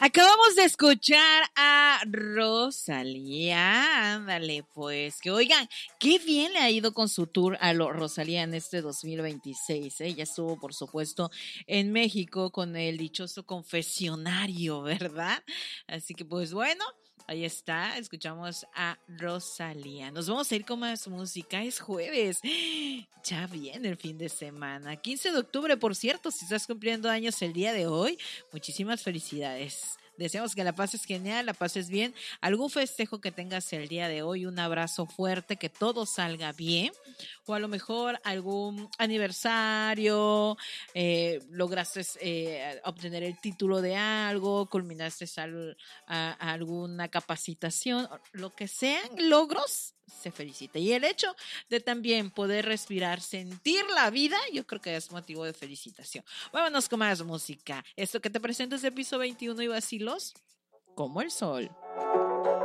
Acabamos de escuchar a Rosalía. Ándale, pues, que oigan, qué bien le ha ido con su tour a Rosalía en este 2026. Ella estuvo, por supuesto, en México con el dichoso confesionario, ¿verdad? Así que, pues bueno. Ahí está, escuchamos a Rosalía. Nos vamos a ir con más música, es jueves. Ya viene el fin de semana. 15 de octubre, por cierto, si estás cumpliendo años el día de hoy, muchísimas felicidades. Deseamos que la pases genial, la pases bien. Algún festejo que tengas el día de hoy, un abrazo fuerte, que todo salga bien. O a lo mejor algún aniversario, lograste obtener el título de algo, culminaste a alguna capacitación, lo que sean logros, se felicita. Y el hecho de también poder respirar, sentir la vida, yo creo que es motivo de felicitación. Vámonos con más música. Esto que te presento es el piso 21 y vacilos como el sol.